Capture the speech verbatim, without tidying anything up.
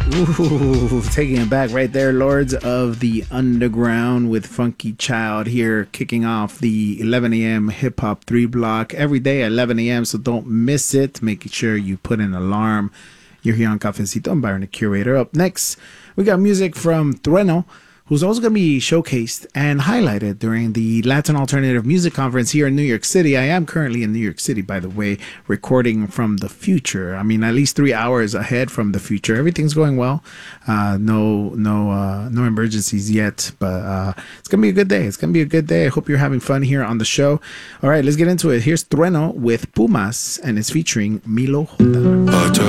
Ooh, taking it back right there, Lords of the Underground with Funky Child here, kicking off the eleven a.m. hip hop three block every day at eleven a.m. So don't miss it. Making sure you put an alarm. You're here on Cafecito. I'm Byron, the curator. Up next, we got music from Trueno, who's also going to be showcased and highlighted during the Latin Alternative Music Conference here in New York City. I am currently in New York City, by the way, recording from the future. I mean, at least three hours ahead from the future. Everything's going well. Uh, no, no, uh, no emergencies yet, but uh, it's going to be a good day. It's going to be a good day. I hope you're having fun here on the show. All right, let's get into it. Here's Trueno with Pumas, and it's featuring Milo J.